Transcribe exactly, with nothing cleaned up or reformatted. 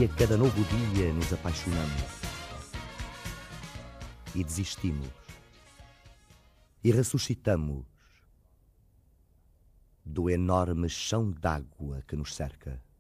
e a cada novo dia nos apaixonamos. E desistimos. E ressuscitamos do enorme chão d'água que nos cerca.